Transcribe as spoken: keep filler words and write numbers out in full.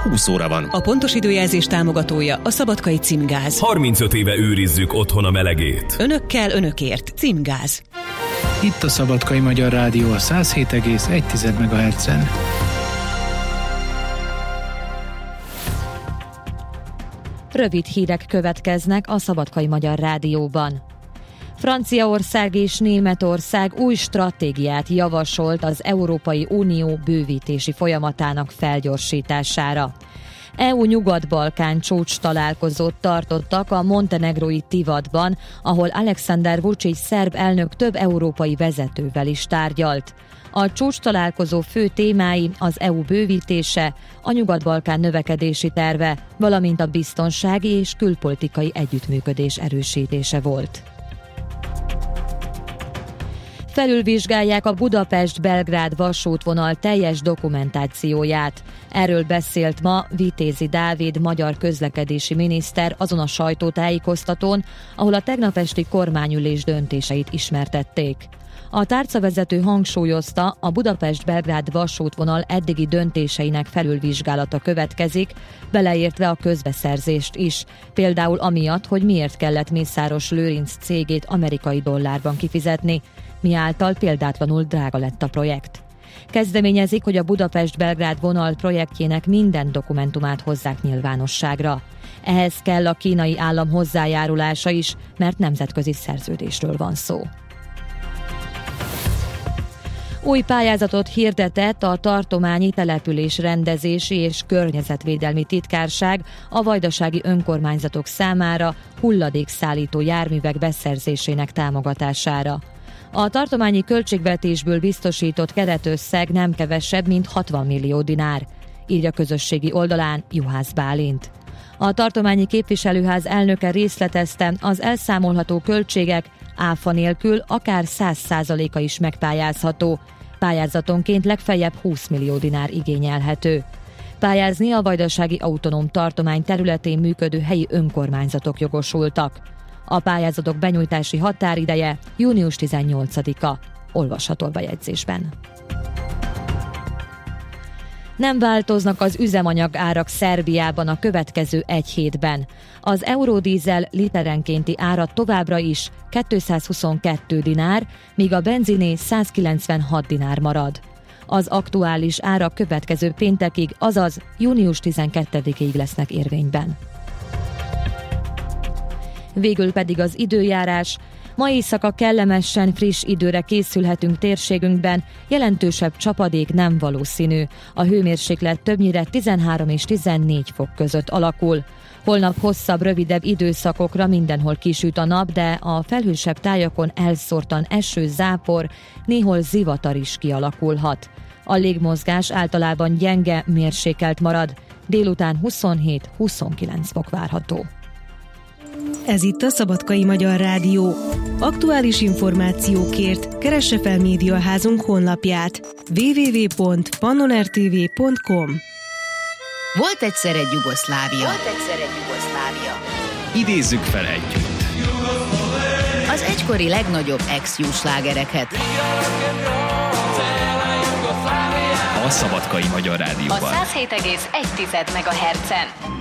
húsz óra van. A pontos időjelzés támogatója a Szabadkai Címgáz. harmincöt éve őrizzük otthon a melegét. Önökkel, önökért. Címgáz. Itt a Szabadkai Magyar Rádió a száz hét egész egy megahertzen. Rövid hírek következnek a Szabadkai Magyar Rádióban. Franciaország és Németország új stratégiát javasolt az Európai Unió bővítési folyamatának felgyorsítására. é u Nyugat-Balkán csúcs találkozót tartottak a montenegrói Tivadban, ahol Alexander Vučić szerb elnök több európai vezetővel is tárgyalt. A csúcs találkozó fő témái az é u bővítése, a Nyugat-Balkán növekedési terve, valamint a biztonsági és külpolitikai együttműködés erősítése volt. Felülvizsgálják a Budapest-Belgrád vasútvonal teljes dokumentációját. Erről beszélt ma Vitézi Dávid magyar közlekedési miniszter azon a sajtótájékoztatón, ahol a tegnap esti kormányülés döntéseit ismertették. A tárcavezető hangsúlyozta, a Budapest-Belgrád vasútvonal eddigi döntéseinek felülvizsgálata következik, beleértve a közbeszerzést is, például amiatt, hogy miért kellett Mészáros Lőrinc cégét amerikai dollárban kifizetni, miáltal példátlanul drága lett a projekt. Kezdeményezik, hogy a Budapest-Belgrád vonal projektjének minden dokumentumát hozzák nyilvánosságra. Ehhez kell a kínai állam hozzájárulása is, mert nemzetközi szerződésről van szó. Új pályázatot hirdetett a tartományi település rendezési és környezetvédelmi titkárság a vajdasági önkormányzatok számára hulladékszállító járművek beszerzésének támogatására. A tartományi költségvetésből biztosított keretösszeg nem kevesebb, mint hatvan millió dinár, írja közösségi oldalán Juhász Bálint. A tartományi képviselőház elnöke részletezte, az elszámolható költségek áfa nélkül akár száz százaléka is megpályázható. Pályázatonként legfeljebb húsz millió dinár igényelhető. Pályázni a vajdasági autonóm tartomány területén működő helyi önkormányzatok jogosultak. A pályázatok benyújtási határideje június tizennyolcadika. Olvasható a bejegyzésben. Nem változnak az üzemanyag árak Szerbiában a következő egy hétben. Az eurodízel literenkénti ára továbbra is kétszázhuszonkettő dinár, míg a benziné százkilencvenhat dinár marad. Az aktuális árak következő péntekig, azaz június tizenkettedikéig lesznek érvényben. Végül pedig az időjárás. Ma éjszaka kellemesen friss időre készülhetünk térségünkben, jelentősebb csapadék nem valószínű. A hőmérséklet többnyire tizenhárom és tizennégy fok között alakul. Holnap hosszabb, rövidebb időszakokra mindenhol kisüt a nap, de a felhősebb tájakon elszórtan eső, zápor, néhol zivatar is kialakulhat. A légmozgás általában gyenge, mérsékelt marad, délután huszonhét-huszonkilenc fok várható. Ez itt a Szabadkai Magyar Rádió. Aktuális információkért keresse fel médiaházunk honlapját double-u double-u double-u pont pannonertv pont com. Volt egyszer egy Jugoszlávia. Volt egyszer egy Jugoszlávia. Idézzük fel együtt Az egykori legnagyobb ex-jó slágereket. a Szabadkai Magyar Rádióban. A száz hét egész egy megahertzen.